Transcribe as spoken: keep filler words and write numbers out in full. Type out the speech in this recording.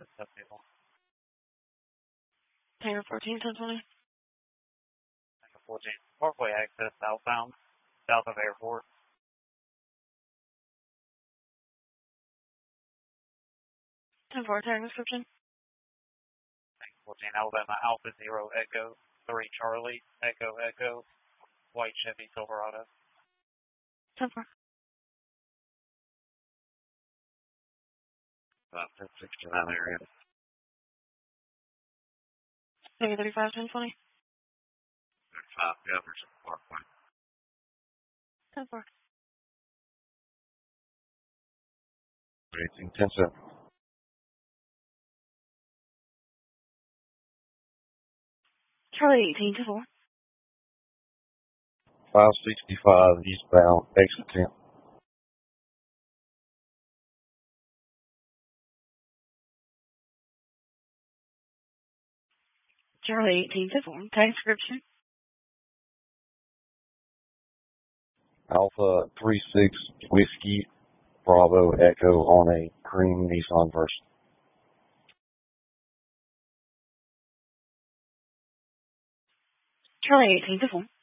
Hangar fourteen, ten twenty. Hangar fourteen, Parkway access southbound, south of airport. ten four, tag description. Hangar fourteen, Alabama Alpha Zero Echo, three Charlie, Echo Echo, white Chevy Silverado. ten four. About ten sixty-nine area. Hangar thirty-five, ten twenty. thirty-five, Jefferson Parkway. ten four. eighteen, ten seven. Charlie eighteen, ten four. five sixty-five eastbound, exit ten. Charlie eighteen, ten four. Tag description. Alpha three six Whiskey Bravo Echo on a cream Nissan Versa. Charlie eighteen, ten four.